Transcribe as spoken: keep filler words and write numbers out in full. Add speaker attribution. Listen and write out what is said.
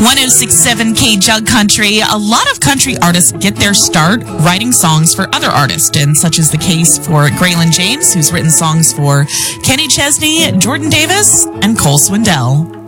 Speaker 1: one oh six point seven K Jug Country. A lot of country artists get their start writing songs for other artists, and such is the case for Graylin James, who's written songs for Kenny Chesney, Jordan Davis, and Cole Swindell.